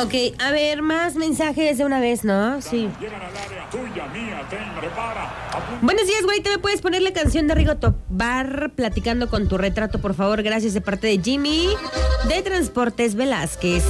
Ok, a ver, más mensajes de una vez, ¿no? Sí. Buenos días, güey. ¿Te me puedes poner la canción de Rigo Tobar platicando con tu retrato, por favor? Gracias, de parte de Jimmy de Transportes Velázquez.